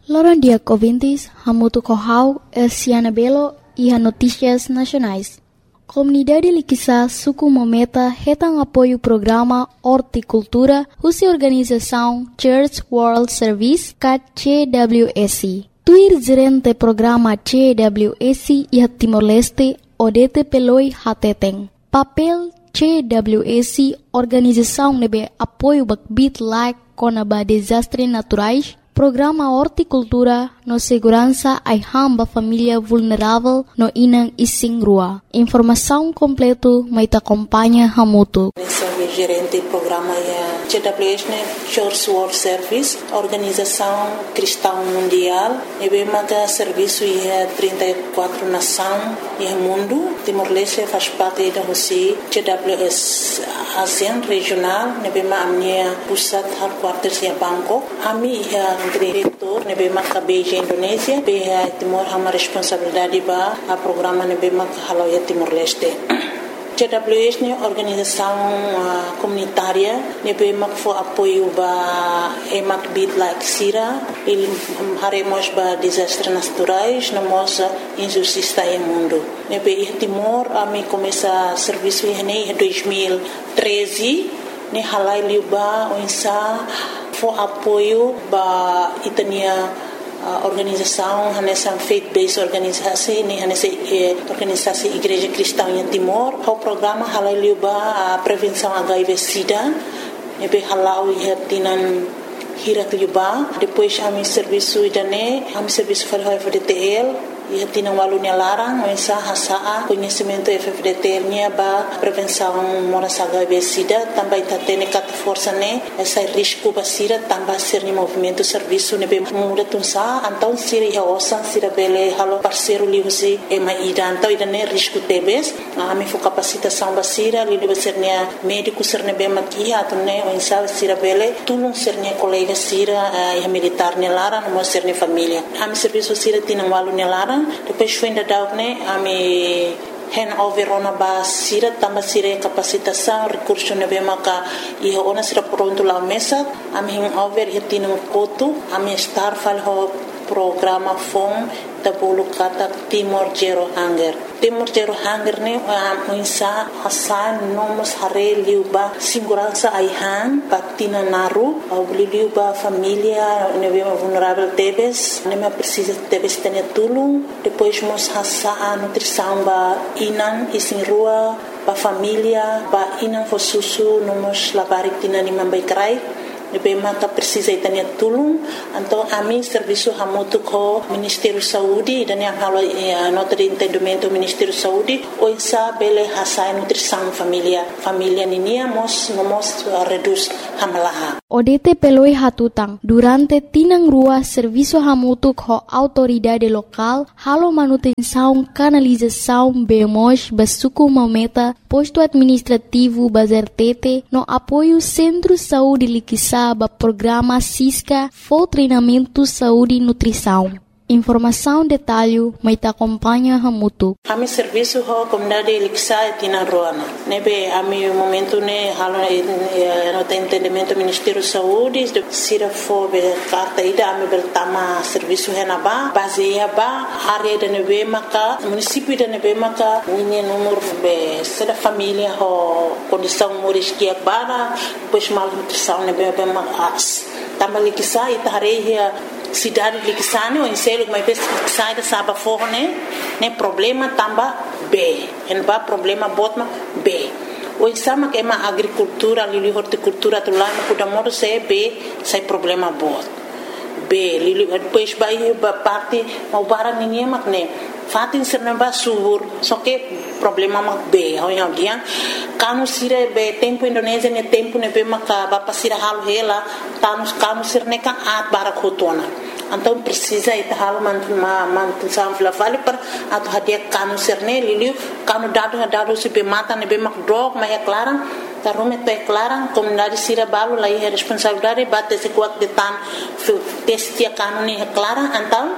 Loron dia ouvintes, Hamutu Kohau, Siana Belo e a Notícias Nacionais. Comunidade Liquissa Suku Mometa retam apoio o programa Horticultura, Russa Organização Church World Service, CWS. Tuir gerente programa CWS e a Timor-Leste, Odete Peloi Hateteng. Papel CWS, organização nebe apoio bakbit like conaba desastres naturais, programa Horticultura no segurança ai hamba família vulnerável no Inang Ising Rua. Informação completo mai te acompanha Hamutu. Gerente do programa CWS, Church World Service, Organização Cristã Mundial, e bem serviço e 34 nações e mundo. Timor-Leste faz parte da Rússia, CWS ASEAN regional, e bem a minha pusat headquarters em Bangkok. A minha diretor, e bem a Beijing Indonésia, bem a Timor uma responsabilidade para o programa e bem a Haloia Timor-Leste. CWS é organização comunitária, nebema for apoio ba emak bit like sira, ele haremos ba desastres naturais, namos injustiça em mundo. Nebe Timor a me começa serviço em 2013, ne halai liba onsa for apoio ba itania organização nessa faith-based organisasi ni nessa organisasi Igreja Cristã em Timor. O programa halal liuba a prevenção HIV/SIDA, nebe halal ihatinan hirat liuba. Depois ami serviço idane, ami serviço para FDTL. E tinha walunya larang, mensa hasaa conhecimento FFDT nya ba prevenção moras HIV/SIDA, também tatene kat força ne essa risco basira também ser ni movimento serviço ne be muda tunsa então siri ha osan sira bele halo parceiro liusi e maida então idane risco tebes ami fu capacitação basira li deve ser ne médico ser ne be maki atune mensa sira bele tulung ser ne colega sira e militar ne larang mo ser ne família ami serviço sira tinha walunya larang. Depois foi ainda dar ami handover ona ba sira tamba sira capacitação recurso na bemaka e ona sira pronto lá mesa ami handover hetina kotu ami star fal ho programa fom tabulu kata Timor Zero Hunger. Timor Zero Hunger ne muinsa hasan nomos hare liuba segurança aihan patina naru au liuba família nebe vulnerável tebes nema precisa tebes tene tulung depois mos hasa nutrição ba inan isin rua ba família ba inan fo susu nomos labarik tina ni mambai krai nebe maka precisa itania tulung então a mim serviço hamutu ko Ministério Saúde dan yang halo nota de entendimento Ministério Saúde o insa bele hasa nutrição família ninia mos reduz hamalaha. Odete peloi hatutang durante tinang rua serviço hamutu ko autoridade local halo manutenção canalização bemos basuku mometa posto administrativo bazertete no apoio Centro Saúde Liquissa ba programa SISCA for treinamento saúde e nutrição. Informação detalhe mai te acompanha Hamutu. Ami serviço ho comunidade Liquissa tina roana. Nebe ami momento ne halo no entendimento Ministério Saúde sira fo be carta ida ami bertama serviço henaba baseia ba área de nebe maka município de nebe maka ninha número be sera família ho condição moriskia bara depois mal nutrição nebe be mas também Liquissa ita hareia cidade de Liquissane, o enselo que mais sai da saba forne, né problema tamba B, en ba problema botma B. O insama que é uma agricultura, ali horticultura tu lá no cuidamento se B, sai problema bot. B, ali depois vai parte mau barang ninguém mak né. Fatin serna ba subur, só que problema mak B, ao dia kanu sire be tempo Indonésia ne tempo ne be maka ba pasira hal hela kanu sirne kan at barakotona. Então precisa ita hal mantu samfla vale per atu hadia kanu sirne liliu kanu dado se be mata ne be mak drog ma é clara tarume to é clara comunidade sira balu lá é responsabilidade bate se kuat de tan testia kanu ne é clara então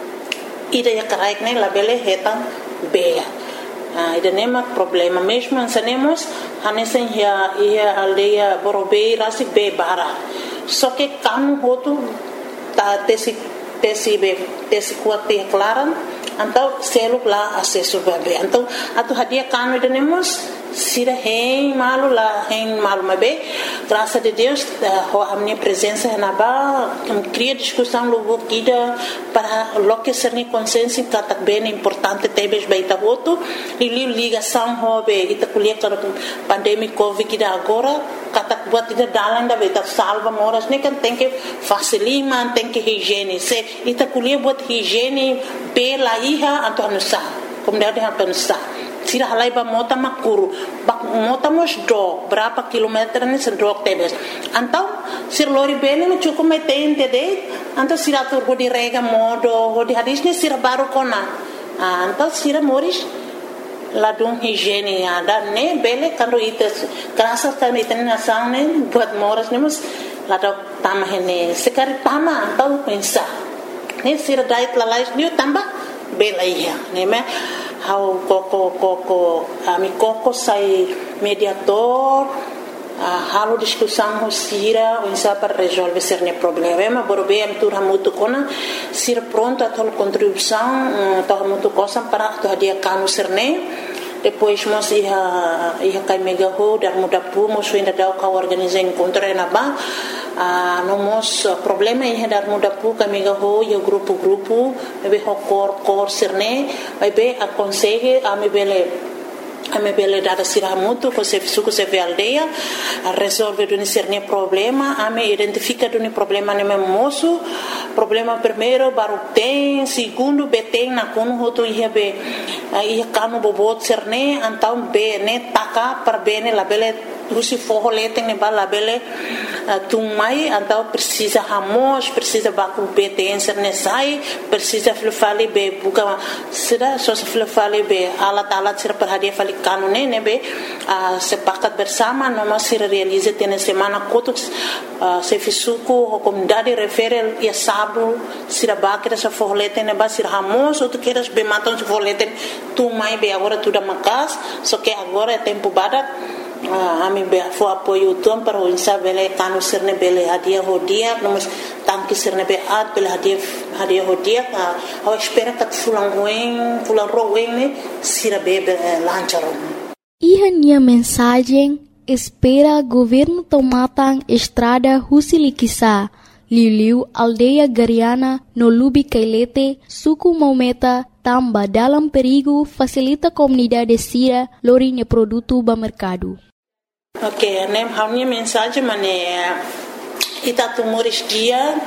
ida ya karaik ne labele hetan beia. Ida nema problema mesmo ansanemos hanesen ia aldeia Borobei rasi be bara só que kanu hotu ta tesi tesi kuat te klaran então selo lá acesso bebê então atu hadia kanu tenemos sira hein malu mabe graças a Deus a minha presença na ba cria discussão logo kida para lo que ser ni consciência que bem importante tebes baita voto e ligação hobe ita kuliah para pandemia covid kida agora kata buat ida dalan da beta salva moras ne kan tem que facilima tem que higiene se ita kuliah buat higiene pela iha atau nusa como deve atau nusa sira halai ba mota makuru bak mota mos do berapa kilometer ni sedok tebes antau sir lori bene me cukup metein tede antau sira tur di rega modo di hadis ni sira baru kona antau sira moris ladung higiene ada ne bele kando ite kerasa kan ite nasang ne buat moras ne mus ladok tamah ne sekali tama antau pensa ne sira dait lalais ni tambah bela iya ne me how koko ami koko sai mediator halo discussão sira unsa para resolver certo problema borbe am tur hamutu kona sira pronto a tal contribuição tal hamutu cosa para to dia kanu serne depois mos ia kai mega ho dar muda pu mos ainda dau ka organizar encontro na ba nomos problema ia dar muda pu ka mega ho yo grupo be ho cor serne be aconselhe a me bele dada siramutu ko se suku se ve aldeia a resolve duni cerne problema a me identifica duni problema ne moço problema primeiro baru tem segundo beteng na kono hoto ia be ia kanu bobot cerne antau be ne taka per bene la bele Lucy forro leteng ne bala bele tumai antau precisa hamos precisa baku beten cerne sai precisa flufali be buka sida so flufali be alat sir per hadia fali kanune ne be sepakat bersama noma sir realize tene semana kotuk se fisuku comunidade referel ia sabu sira bakira sa forro leteng ne ba sir hamos ou tu queres be maton se forro leteng tumai be agora tudo makas so que agora é tempo badak ami be fo apoio tuam para o insa bele kanu sirne bele hadia hodia nomos tanki sirne be at bele hadia hodia a espera que fulan roen ne sira bebe lancharo Iha nia mensagem espera governo tomatan estrada Husilikisa Liu aldeia Gariana no Lubi Kailete suku Maumeta tamba dalam perigo facilita comunidade sira lorinya produto ba mercado. Ok, nem a minha mensagem é itatu moris dia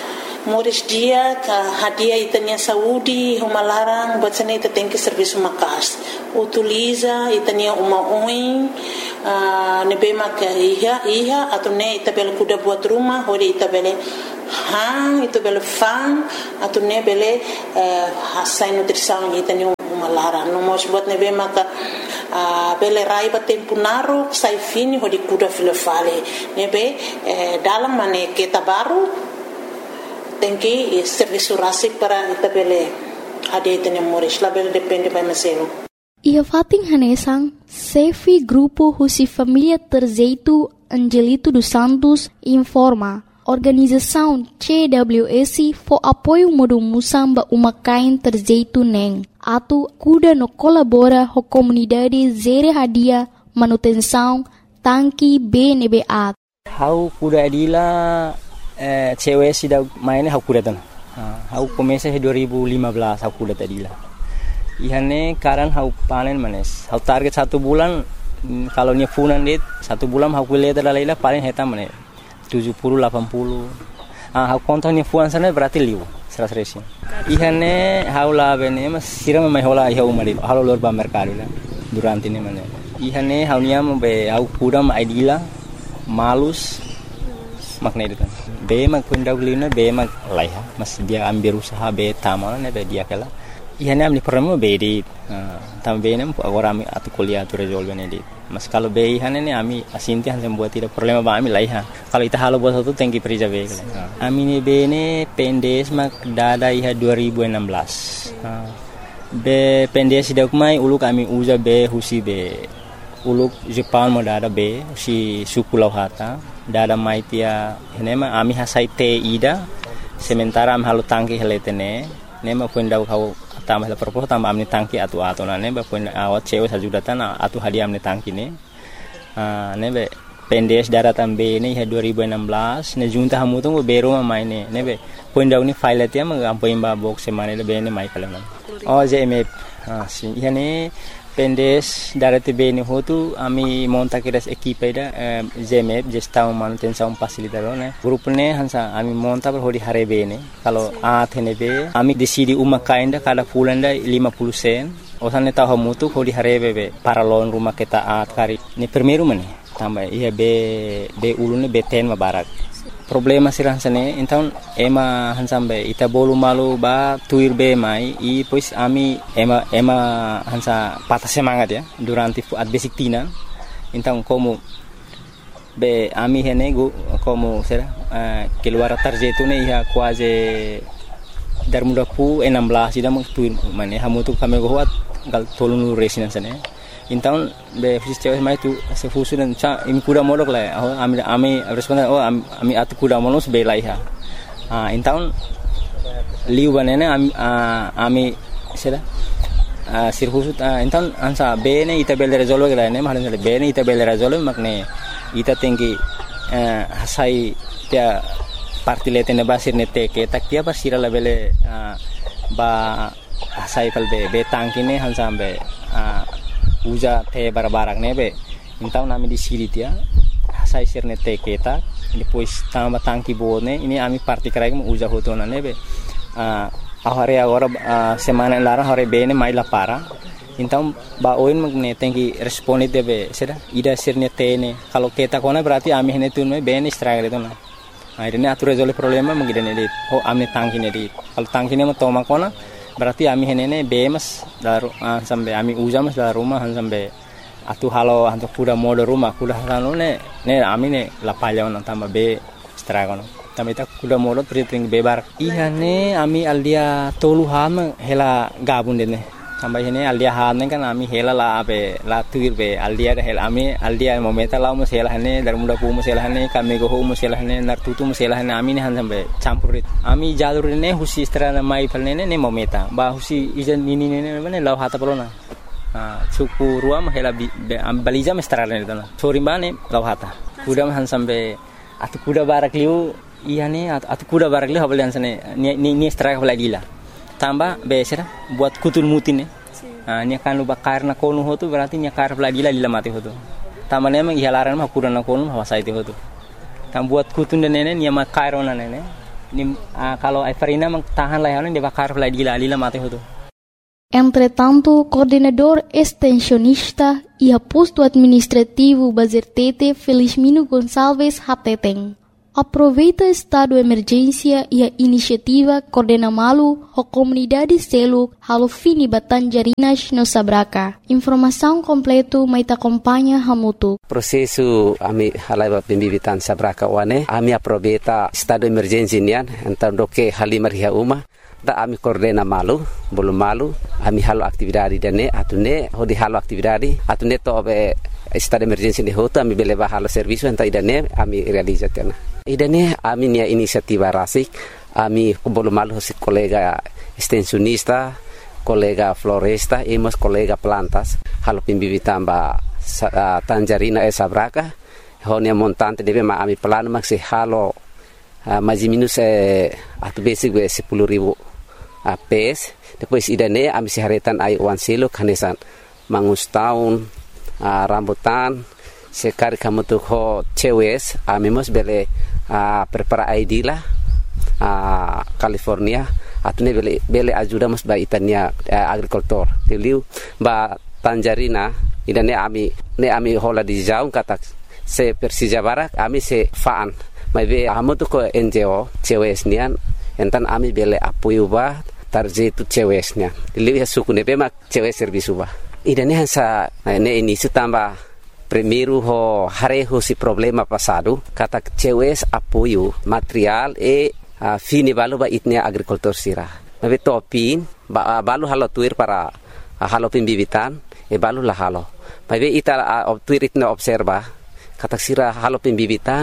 que hadia itanya saúde uma larang buat sana ita tem que serviço makas utiliza itanya uma oin nebe mak iha atau ne ita bel kuda buat rumah hori ita bele ita bele fan atau ne bele hasai nutrição itanya uma larang no mos buat nebe mak bele raiba tempo naro sai fini hodi kuda filofale nebe dalam mane kita baru tem que serviço rásico para itabele ade tene moris label depende by maselo ia fating hanesang sefi grupo husi família Terzeito Angelito dos Santos informa organização CWS for apoio modo musamba uma kain Terzeito neng atu kuda no colabora ho comunidade zere hadia manutenção tanki BNBA how kuda adila cewek sudah mainnya aku datang. Aku komesa 2015 aku datang dila. Ihane karan aku panen manes. Aku target 1 bulan kalau nya funan dit 1 bulan aku lihat lalailah paling heta manes 70 80. Aku kontonnya fuan sana berarti liu 100. Ihane haula bene mas siram mai hola iha umari. Halo lor ba mercado la durante ini manes. Ihane haunya be aku kuda ma idila malus makna itu kan be mak pendahulunya be mak laiha mas dia ambil usaha be tamal ne be dia kala ihane amni pertama be di tambe ne agora ami atu kuliah tu resolve ne di mas kalau be ihane ne ami asinti han buat tidak problema ba ami laiha kalau ita halo buat satu tengki perija be kala ami ne be ne pendes mak dada iha 2016 be pendes dak mai ulu kami uza be husi be uluk Jepang mo dada be si suku lauhata dada maitia henema ami hasai te ida sementara am halu tangki heletene nema puendau kau tambah la propos tambah amni tangki atu na neba puen awat cewe sajudatan atu hadiah amni tangki ne nebe pendes daratan B ini 2016 ne junta hamu tu bero maine nebe puendau ni file tia mengampai imba box semane le bene mai kalan JMF si yani pendes darati B ni hotu ami monta kiras equipe da JMF gestão manutenção facilitador ne grupo ne hansa ami monta per hodi hare B ne kalau thene B ami decidi uma kainda kada pulanda 50 sen osane tahu hamu tu hodi hare B para loan rumah kita kari ni primeiro mane tambah iya B ulune B10 mabarak problema sirah sane então ema hansambe ita bolu malu ba tuir be mai e pois ami ema hansa patah semangat ya durante at basic tina então como be ami henego como será keluar tarjeto ne ia quase dar muda pu 16 ida mong tuir mane hamu tu kami goat gal tolunu resinan sane então be sistema mai tu se fusunan cha im kuda modok la ami responden ami atu kuda monos be laiha então liu banene ami sera sirhusut então ansa be ne ita bel resolve la ne mahalan be ne ita bel resolve makne ita tinggi hasai dia partilete ne basir ne teke tak dia basira la bele ba hasai kal be tangkine hansambe uja te barbarak nebe então nami di siri dia sai sirne te keta depois tamba tangki bone ini ami parti karai mo uja hotona nebe ahare agora semana lara hore bene mai la para então ba oin magne tenki responde debe sera ida sirne tene kalau keta kona berarti ami hene tun me bene stragre tona ini atur resolve problema mengidene dit amne tangki ne dit kalau tangki ne mo toma kona berarti ami henene bemas daru sampai ami ujamas dalam rumah sampai atu halo hantu kuda mode rumah kuda halo ne ami ne lapalya on tambah be stragono tambah ita kuda mode priting bebar ihane ami aldia tolu ham hela gabun dene tambah hene aldia han kan ami hela la be la tuir be aldia da hela ami aldia momenta la mo hela hane dar muda pu mo hela hane kami go mo hela hane nar tutu mo hela hane ami ne han sampai campurit ami jalur ne husi strana mai palne ne momenta ba husi ijan nini ne ne law hata polona suku ruam hela balija mestrana ne dana chorimane law hata kuda han sampai atu kuda barak liu ihane atu kuda barak liu habal sane ni straka lagila tambah besera buat kutul mutin ni akan lupa karena konu hotu berarti ni karena lagi lila mati hotu tambah memang ihalaran mah kurang konu hawasa itu hotu tam buat kutun dan nenek ni mah karena nenek ni kalau Everina mang tahan lah dia bakar lagi lila mati hotu. Entretanto, coordenador extensionista e posto administrativo Bazertete Felizmino Gonçalves Hateteng aproveita estado de emergência e a iniciativa Coordena Malu a comunidade selo halo fini Batanjarinas no Sabraca. Informação completo mai te acompanha hamutu. Prosesu ami halai pembibitan Sabraca wane ami aproveita estado de emergência nian então doke halimar hia uma da ami Coordena Malu bolu malu ami halo aktividade dane atune hodi halo aktividade atune to be estado de emergência de hoto ami beleva halo serviço enta idane ami realizatena idane ami nia inisiativa rasik ami bolu malu hosi kolega extensionista kolega floresta emos kolega plantas halo pimbibitan ba Tanjarina Sabraca honia montante debe ma ami plano maksi halo mais minus atu basic be 10.000 PS depois idane ami siharetan ai wan silo kanesan mangus tahun rambutan sekali kamu tuh ho cewes ami mos bele prepara ID lah California atune bele ajuda mos ba itania agricultor tiliu ba Tanjarina idane ami hola di jauh kata se Persija Barak ami se faan mai be amu tuh ko NGO cewes nian entan ami bele apoio ba tarjetu cewesnya tiliu ya suku ne bema cewes servisu ba idane hansa ne ini tambah primeiro ho hareho si problema passado kata cewes apoio material fini balu ba itnia agricultor sira mabe topin balu halo tuir para halo pembibitan balu la halo mabe ita tuir itna observa kata sira halo pembibitan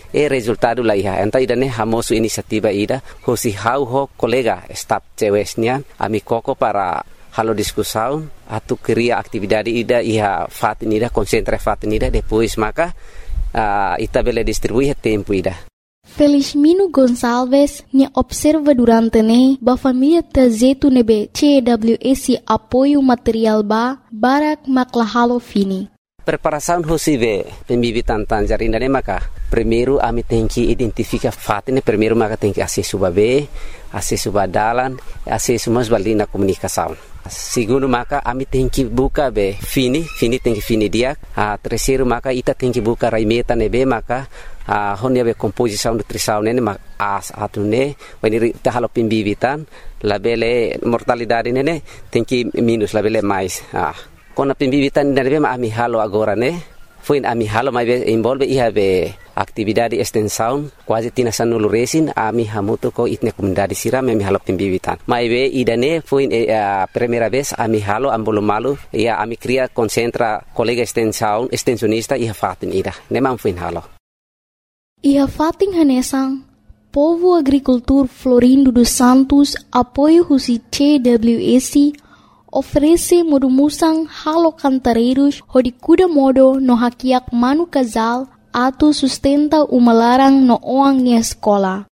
resultado la iha enta ida ne hamosu inisiativa ida hosi hau ho kolega staf cewesnya ami koko para halo discussão atu cria atividade ida iha fatin ida concentra fatin ida depois maka ita bele distribuir tempo ida. Felizmino Gonçalves ne observa durante ne ba família tazetu nebe CWS apoio material barak maklahalo fini. Preparação hosive pembibitan tanjarina ne maka primeiro ami tem que identificar fatin primeiro maka tem que acesso babe acesso badalan acesso mas balina comunicação. Segundo maka ami tem que buka be fini tem que fini dia. Terceiro maka ita tem que buka raimeta nebe maka honya be composição nutrição nene mak atune when ita halo pembibitan labele mortalidade nene tem que minus labele mais. Kona pembibitan nene be ami halo agora ne foi ami halo mai be involve iha be atividade extensão quase tina sanulu resin ami hamuto ko itne comunidade siram ami halo pembibitan mai be idane foi primeira vez ami halo ambolo malu ia ami cria concentra colega extensionista iha fatin ida nemam foi halo iha fatin hanesang Povo Agricultor Florindo dos Santos apoio husi CWS oferece modumusang halo cantareiros hodi kuda modo no hakiak manu casal atu sustenta umalarang no oang ni escola.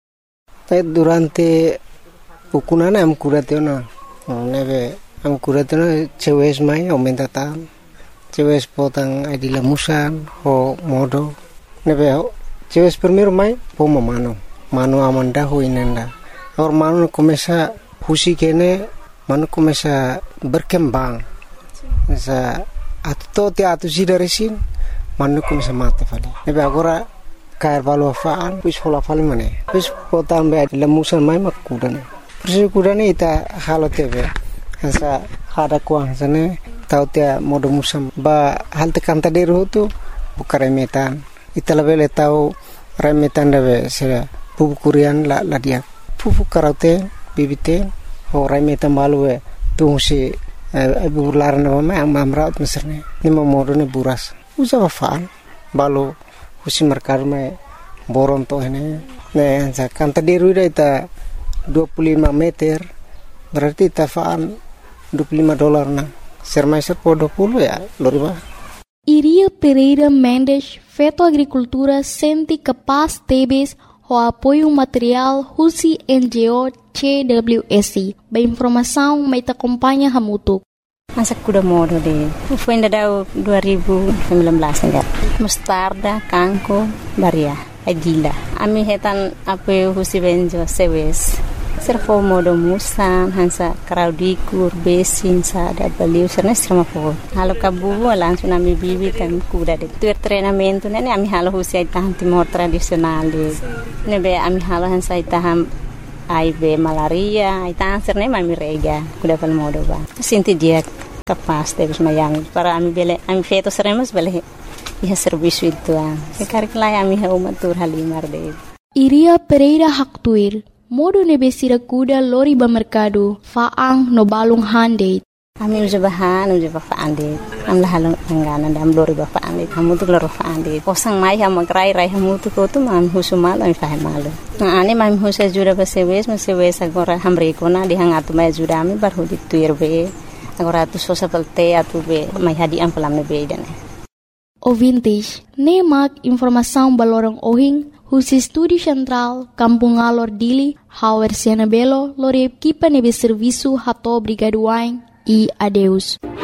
Durante ukunana am kuratena nebe am kuratena cewes mai aumenta tan cewes potang adila musan ho modo nebe cewes primero mai pomo mano amanda ho inenda or mano começa husi kene mano começa berkembang sa atu sida resin manu começa mate fali nebe agora cair valo faan pis hola fali mane pis potan be lemusan mai makudane persi kudane ita halo tebe sa hada kuang sane tautia modo musam ba halte kanta deru tu bukare metan ita lebele tau remetan debe se pupu kurian la dia pupu karate bibite ho remetan balue tu si bular na ma amraut meserne ni modo ne buras usa faan balo husi merkar me boron to ini ne sa kanta deru ita 25 meter berarti ita faan $25 na sermaiser po 20 ya loriba. Iria Pereira Mendes feto agricultura senti capaz tebes ho apoio material husi NGO CWS ba informação mai ta acompanha hamutuk. Masa kuda modo de foi ainda deu 2019 enggak mustarda kangko baria adila ami hetan ape husi benjo sewes servo modo musan hansa kraudikur besin sa da baliu serna serma po halo kabu langsung ami bibi kan kuda de tuer treinamento nene ami halo husi taham timor tradisional de nebe ami halo hansa taham aibe malaria itang serne mami rega kuda pal modo ba sinti dia capaz de mayang para ami bele ami feto seremos bele iha serviço itu sekarang lai ami ha umatur halimar de Iria Pereira Haktuir modo nebesira kuda lori ba mercado faang no balung hande ami ujabahan ujabafande am la halong angana dam lori ba faande kamu tu loro faande kosang mai ha magrai rai hamu tu ko tu mam husumal ami fahe malu na ani mam husa jura ba sewes agora hamre kona di hangatu mai jura ami bar hudi tuirbe agora tu sosa pelte atu be mai hadi am pelam be dane Ouvintes, nemak informação balorong ohing husi Estúdio Central Kampung Alor Dili Hauer Siana Belo lore equipa nebe serviço hato brigaduain e adeus.